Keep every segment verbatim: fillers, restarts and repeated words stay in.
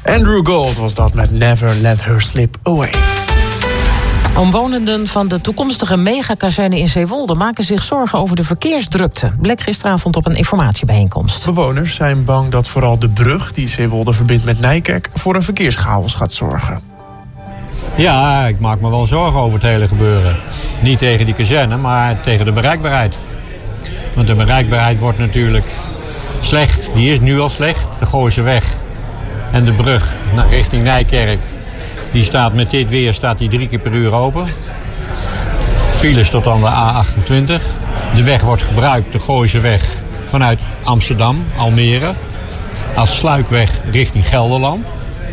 Andrew Gold was dat met Never Let Her Slip Away. Omwonenden van de toekomstige megakazerne in Zeewolde maken zich zorgen over de verkeersdrukte. Bleek gisteravond op een informatiebijeenkomst. Bewoners zijn bang dat vooral de brug die Zeewolde verbindt met Nijkerk voor een verkeerschaos gaat zorgen. Ja, ik maak me wel zorgen over het hele gebeuren. Niet tegen die kazerne, maar tegen de bereikbaarheid. Want de bereikbaarheid wordt natuurlijk slecht. Die is nu al slecht. De Gooiseweg en de brug richting Nijkerk, die staat met dit weer staat die drie keer per uur open. Files tot aan de A achtentwintig. De weg wordt gebruikt, de Gooiseweg, vanuit Amsterdam, Almere, als sluikweg richting Gelderland.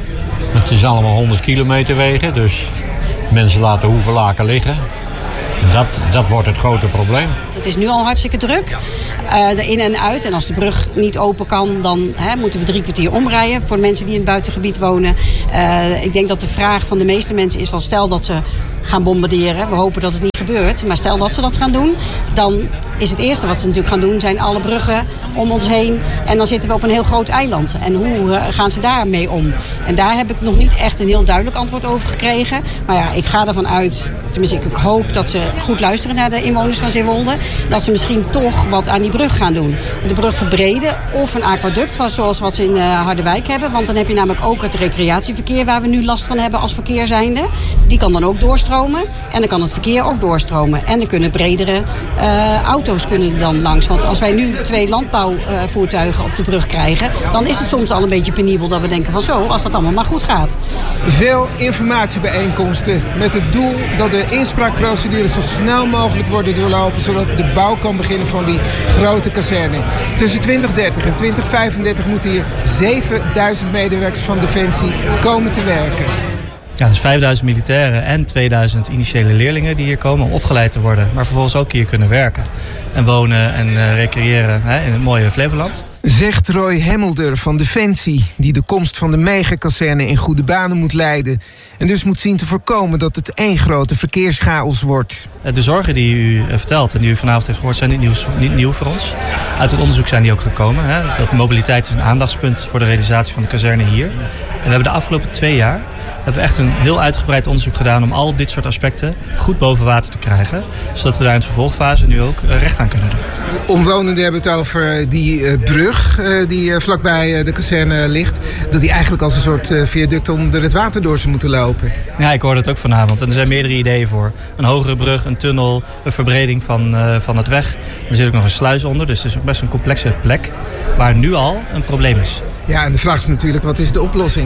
Het is allemaal honderd kilometer wegen, dus mensen laten Hoevelaken liggen. Dat, dat wordt het grote probleem. Het is nu al hartstikke druk. Uh, de in en uit. En als de brug niet open kan, dan hè, moeten we drie kwartier omrijden voor de mensen die in het buitengebied wonen. Uh, ik denk dat de vraag van de meeste mensen is van stel dat ze gaan bombarderen. We hopen dat het niet gebeurt. Maar stel dat ze dat gaan doen, dan is het eerste wat ze natuurlijk gaan doen zijn alle bruggen om ons heen. En dan zitten we op een heel groot eiland. En hoe uh, gaan ze daarmee om? En daar heb ik nog niet echt een heel duidelijk antwoord over gekregen. Maar ja, ik ga ervan uit, tenminste ik hoop dat ze goed luisteren naar de inwoners van Zeewolde. Dat ze misschien toch wat aan die brug gaan doen. De brug verbreden of een aquaduct zoals wat ze in uh, Harderwijk hebben. Want dan heb je namelijk ook het recreatieverkeer waar we nu last van hebben als verkeer zijnde. Die kan dan ook doorstromen. En dan kan het verkeer ook doorstromen. En dan kunnen bredere uh, auto's kunnen dan langs. Want als wij nu twee landbouwvoertuigen uh, op de brug krijgen, dan is het soms al een beetje penibel dat we denken van zo, als dat allemaal maar goed gaat. Veel informatiebijeenkomsten met het doel dat de inspraakprocedures zo snel mogelijk worden doorlopen, zodat de bouw kan beginnen van die grote kazerne. Tussen twintig dertig en twintig vijfendertig moeten hier zevenduizend medewerkers van Defensie komen te werken. Ja, dus vijfduizend militairen en tweeduizend initiële leerlingen die hier komen om opgeleid te worden, maar vervolgens ook hier kunnen werken en wonen en uh, recreëren hè, in het mooie Flevoland. Zegt Roy Hemmelder van Defensie, die de komst van de megakazerne in goede banen moet leiden en dus moet zien te voorkomen dat het één grote verkeerschaos wordt. De zorgen die u vertelt en die u vanavond heeft gehoord zijn niet nieuw, niet nieuw voor ons. Uit het onderzoek zijn die ook gekomen. Hè. Dat mobiliteit is een aandachtspunt voor de realisatie van de kazerne hier. En we hebben de afgelopen twee jaar hebben we echt een heel uitgebreid onderzoek gedaan om al dit soort aspecten goed boven water te krijgen. Zodat we daar in de vervolgfase nu ook recht aan kunnen doen. Omwonenden hebben het over die uh, brug uh, die uh, vlakbij uh, de kazerne ligt. Dat die eigenlijk als een soort uh, viaduct onder het water door zou moeten lopen. Ja, ik hoorde het ook vanavond. En er zijn meerdere ideeën voor. Een hogere brug, een tunnel, een verbreding van, uh, van het weg. Er zit ook nog een sluis onder, dus het is best een complexe plek waar nu al een probleem is. Ja, en de vraag is natuurlijk, wat is de oplossing?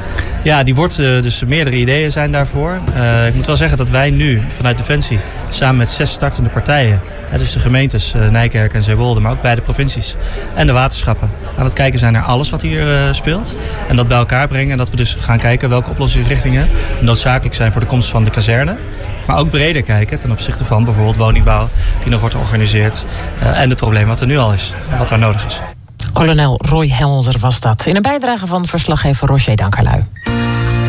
Ja, die wordt uh, dus meerdere ideeën zijn daarvoor. Uh, ik moet wel zeggen dat wij nu vanuit Defensie samen met zes startende partijen, hè, dus de gemeentes uh, Nijkerk en Zeewolde, maar ook beide provincies en de waterschappen, aan het kijken zijn naar alles wat hier uh, speelt. En dat bij elkaar brengen en dat we dus gaan kijken welke oplossingsrichtingen noodzakelijk zijn voor de komst van de kazerne. Maar ook breder kijken ten opzichte van bijvoorbeeld woningbouw die nog wordt georganiseerd uh, en het probleem wat er nu al is, wat daar nodig is. Kolonel Roy Hemmelder was dat. In een bijdrage van verslaggever Roger Dankerlui.